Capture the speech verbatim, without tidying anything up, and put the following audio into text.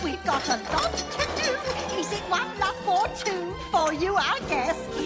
we've got a lot to do. Is it one love or two for you, I guess?